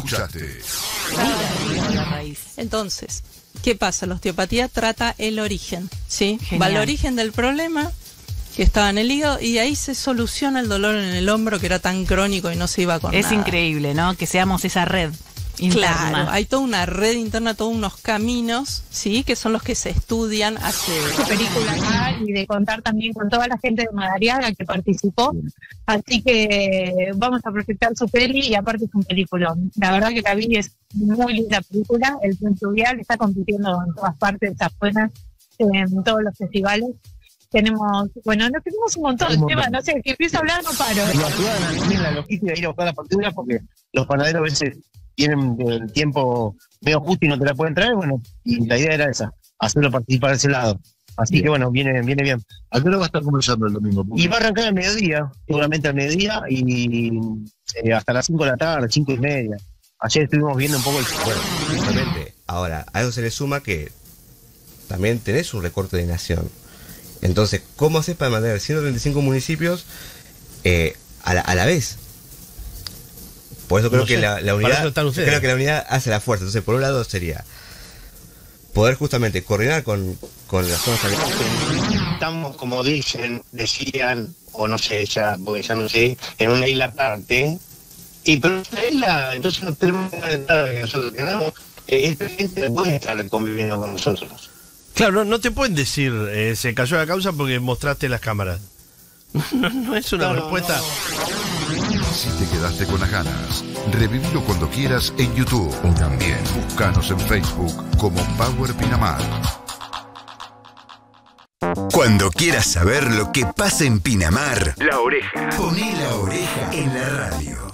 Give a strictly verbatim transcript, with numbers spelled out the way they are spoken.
escuchaste. Entonces, ¿qué pasa? La osteopatía trata el origen, ¿sí? Genial. Va al origen del problema, que estaba en el hígado, y ahí se soluciona el dolor en el hombro, que era tan crónico y no se iba con Es nada. increíble, ¿no? Que seamos esa red interna. Claro, hay toda una red interna, todos unos caminos, ¿sí? Que son los que se estudian hace... Su película acá y de contar también con toda la gente de Madariaga que participó, así que vamos a proyectar su peli y aparte es un peliculón. La verdad que la vi, es muy linda película, el Fluvial está compitiendo en todas partes afuera, en todos los festivales. Tenemos, bueno, no tenemos un montón de temas, no sé, que empiezo a hablar no paro. Y nos ayudan también la logística de ir a buscar las facturas porque los panaderos a veces tienen el tiempo medio justo y no te la pueden traer, bueno, y la idea era esa, hacerlo participar de ese lado. Así bien. Que bueno, viene viene bien. ¿A qué hora va a estar conversando el domingo? Y va a arrancar al mediodía, seguramente al mediodía, y eh, hasta las cinco de la tarde, cinco y media. Ayer estuvimos viendo un poco el... Bueno, justamente, ahora, a eso se le suma que también tenés un recorte de nación. Entonces, ¿cómo haces para mantener ciento treinta y cinco municipios eh, a, la, a la vez? Por eso creo no que sé, la, la unidad creo que la unidad hace la fuerza. Entonces, por un lado sería poder justamente coordinar con, con las zonas aledañas. Estamos, como dicen, decían, o no sé, ya, porque ya no sé, en una isla aparte, y pero esta isla, entonces no tenemos que entrar que nosotros tenemos, eh, esta gente no puede estar conviviendo con nosotros. Claro, no, no te pueden decir eh, se cayó la causa porque mostraste las cámaras. No, no es una no, respuesta. No, no. Si te quedaste con las ganas, revivilo cuando quieras en YouTube. O también búscanos en Facebook como Power Pinamar. Cuando quieras saber lo que pasa en Pinamar, La Oreja. poné La Oreja en la radio.